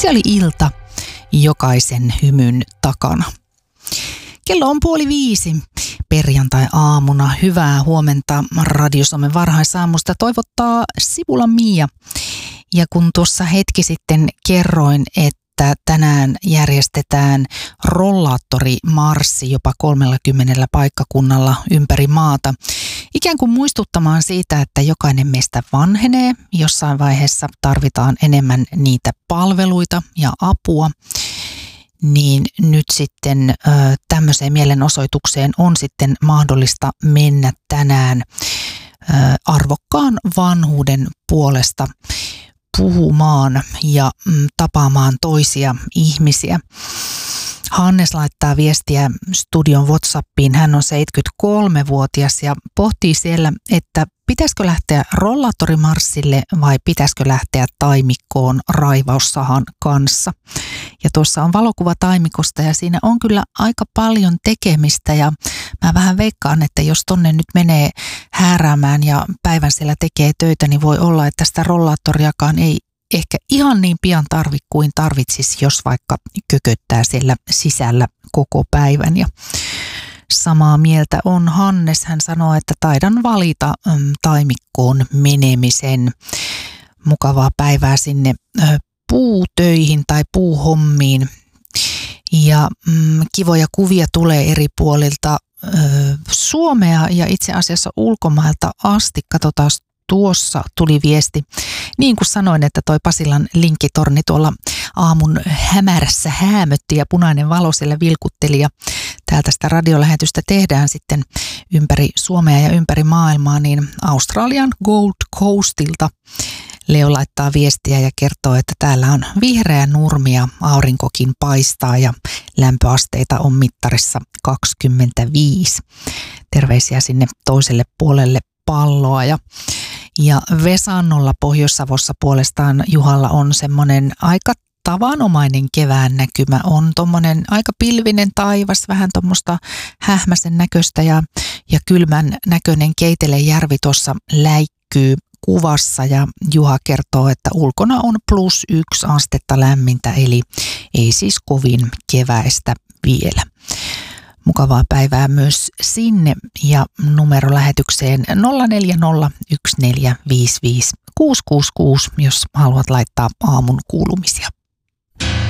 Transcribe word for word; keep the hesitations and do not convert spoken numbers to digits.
Se oli ilta jokaisen hymyn takana. Kello on puoli viisi perjantai-aamuna. Hyvää huomenta Radio Suomen varhaisaamusta toivottaa Sipula Mia. Ja kun tuossa hetki sitten kerroin, että tänään järjestetään rollaattorimarssi jopa kolmellakymmenellä paikkakunnalla ympäri maata, ikään kuin muistuttamaan siitä, että jokainen meistä vanhenee. Jossain vaiheessa tarvitaan enemmän niitä palveluita ja apua. Niin nyt sitten ö, tämmöiseen mielenosoitukseen on sitten mahdollista mennä tänään ö, arvokkaan vanhuuden puolesta puhumaan ja mm, tapaamaan toisia ihmisiä. Hannes laittaa viestiä studion WhatsAppiin. Hän on seitsemänkymmentäkolmevuotias ja pohtii siellä, että pitäisikö lähteä rollaattorimarssille vai pitäisikö lähteä taimikkoon raivaussahan kanssa. Ja tuossa on valokuva taimikosta ja siinä on kyllä aika paljon tekemistä ja mä vähän veikkaan, että jos tonne nyt menee hääräämään ja päivän siellä tekee töitä, niin voi olla, että sitä rollaattoriakaan ei ehkä ihan niin pian tarvi kuin tarvitsisi, jos vaikka kököttää siellä sisällä koko päivän. Ja samaa mieltä on Hannes. Hän sanoo, että taidan valita mm, taimikkoon menemisen. Mukavaa päivää sinne ö, puutöihin tai puuhommiin. Ja mm, kivoja kuvia tulee eri puolilta ö, Suomea ja itse asiassa ulkomailta asti. Katsotaan, tuossa tuli viesti. Niin kuin sanoin, että toi Pasilan linkkitorni tuolla aamun hämärässä häämötti ja punainen valo siellä vilkutteli ja täältä sitä radiolähetystä tehdään sitten ympäri Suomea ja ympäri maailmaa, niin Australian Gold Coastilta Leo laittaa viestiä ja kertoo, että täällä on vihreä nurmi ja aurinkokin paistaa ja lämpöasteita on mittarissa kaksikymmentäviisi. Terveisiä sinne toiselle puolelle palloa ja Ja Vesannolla Pohjois-Savossa puolestaan Juhalla on semmoinen aika tavanomainen kevään näkymä. On tommonen aika pilvinen taivas, vähän tommoista hähmäsen näköistä ja, ja kylmän näköinen Keitelejärvi tuossa läikkyy kuvassa. Ja Juha kertoo, että ulkona on plus yksi astetta lämmintä, eli ei siis kovin keväistä vielä. Mukavaa päivää myös sinne ja numero lähetykseen nolla neljä nolla yksi neljä viisi viisi kuusi kuusi kuusi, jos haluat laittaa aamun kuulumisia.